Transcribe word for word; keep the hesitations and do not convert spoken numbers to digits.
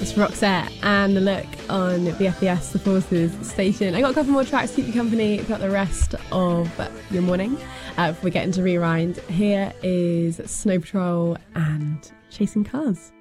It's Roxette and The Look on the F E S, the Forces station. I got a couple more tracks to keep you company throughout the rest of your morning. Uh, before we get into Rewind, here is Snow Patrol and Chasing Cars.